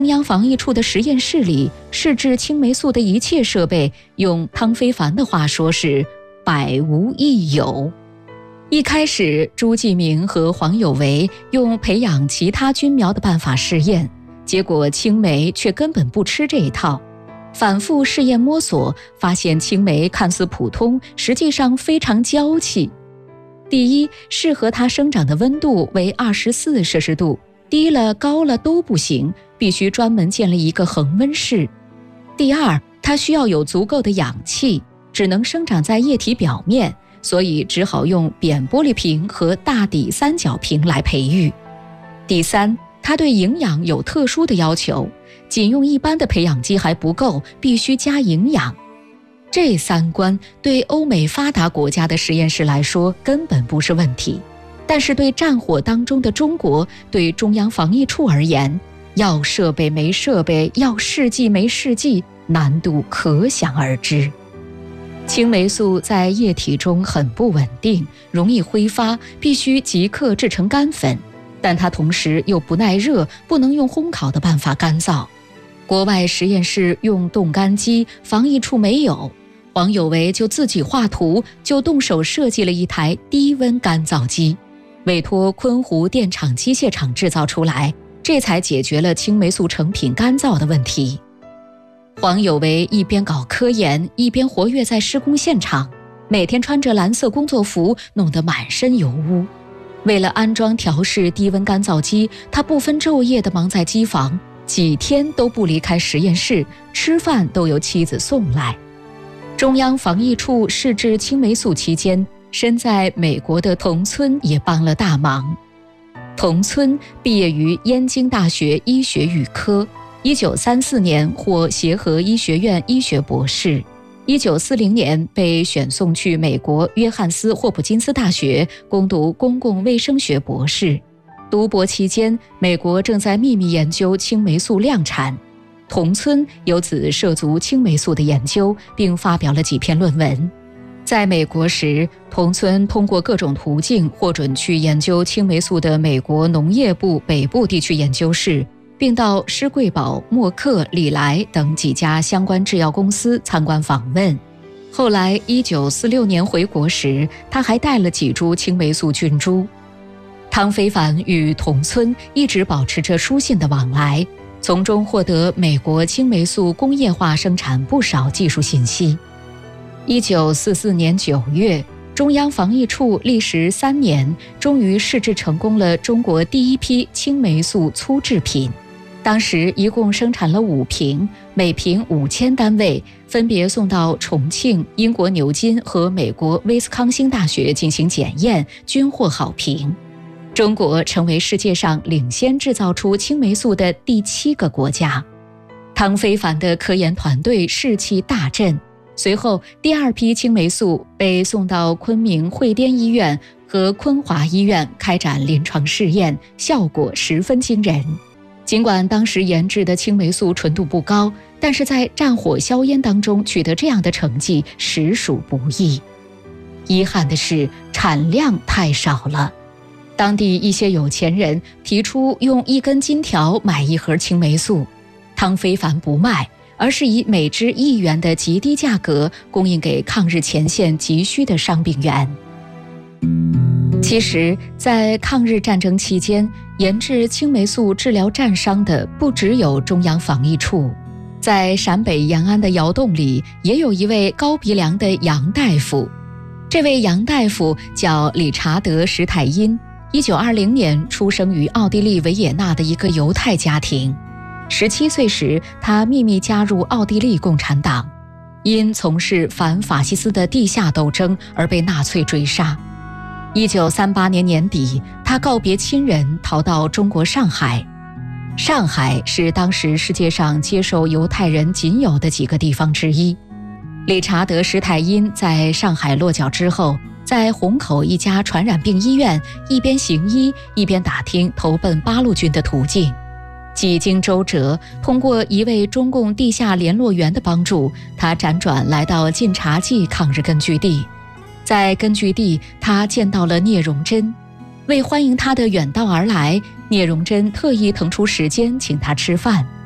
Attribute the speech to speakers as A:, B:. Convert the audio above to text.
A: 中央防疫处的实验室里试制青霉素的一切设备，用汤非凡的话说是百无一有。一开始，朱继明和黄有为用培养其他菌苗的办法试验，结果青霉却根本不吃这一套。反复试验摸索，发现青霉看似普通，实际上非常娇气。第一，适合它生长的温度为24摄氏度，低了高了都不行，必须专门建立一个恒温室。第二，它需要有足够的氧气，只能生长在液体表面，所以只好用扁玻璃瓶和大底三角瓶来培育。第三，它对营养有特殊的要求，仅用一般的培养基还不够，必须加营养。这三关对欧美发达国家的实验室来说根本不是问题，但是对战火当中的中国，对中央防疫处而言，要设备没设备，要试剂没试剂，难度可想而知。青霉素在液体中很不稳定，容易挥发，必须即刻制成干粉，但它同时又不耐热，不能用烘烤的办法干燥。国外实验室用冻干机，防疫处没有，黄有为就自己画图，就动手设计了一台低温干燥机，委托昆湖电厂机械厂制造出来，这才解决了青霉素成品干燥的问题。黄有为一边搞科研，一边活跃在施工现场，每天穿着蓝色工作服，弄得满身油污。为了安装调试低温干燥机，他不分昼夜地忙在机房，几天都不离开实验室，吃饭都由妻子送来。中央防疫处试制青霉素期间，身在美国的童村也帮了大忙。童村毕业于燕京大学医学预科，1934年获协和医学院医学博士，1940年被选送去美国约翰斯霍普金斯大学攻读公共卫生学博士。读博期间，美国正在秘密研究青霉素量产，童村由此涉足青霉素的研究，并发表了几篇论文。在美国时，童村通过各种途径获准去研究青霉素的美国农业部北部地区研究室，并到施贵宝、默克、礼来等几家相关制药公司参观访问。后来1946年回国时，他还带了几株青霉素菌株。汤非凡与童村一直保持着书信的往来，从中获得美国青霉素工业化生产不少技术信息。1944年9月，中央防疫处历时3年，终于试制成功了中国第一批青霉素粗制品。当时一共生产了5瓶，每瓶5000单位，分别送到重庆、英国牛津和美国威斯康星大学进行检验，均获好评。中国成为世界上领先制造出青霉素的第7个国家。汤非凡的科研团队士气大振，随后第2批青霉素被送到昆明汇滇医院和昆华医院开展临床试验，效果十分惊人。尽管当时研制的青霉素纯度不高，但是在战火硝烟当中取得这样的成绩实属不易。遗憾的是，产量太少了。当地一些有钱人提出用1根金条买1盒青霉素，汤非凡不卖，而是以每支1元的极低价格供应给抗日前线急需的伤病员。其实，在抗日战争期间，研制青霉素治疗战伤的不只有中央防疫处，在陕北延安的窑洞里也有一位高鼻梁的杨大夫。这位杨大夫叫理查德·史泰因，1920年出生于奥地利维也纳的一个犹太家庭。17岁时，他秘密加入奥地利共产党，因从事反法西斯的地下斗争而被纳粹追杀。1938年年底，他告别亲人，逃到中国上海。上海是当时世界上接受犹太人仅有的几个地方之一。理查德·施泰因在上海落脚之后，在虹口一家传染病医院一边行医，一边打听投奔八路军的途径。几经周折，通过一位中共地下联络员的帮助，他辗转来到晋察冀抗日根据地。在根据地，他见到了聂荣臻。为欢迎他的远道而来，聂荣臻特意腾出时间请他吃饭。